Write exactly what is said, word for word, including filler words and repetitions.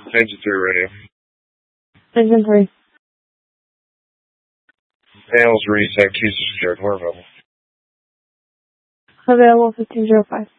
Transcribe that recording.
Engine three radio. Engine three. Panels reset, keys are secured. We're available. Available fifteen oh five.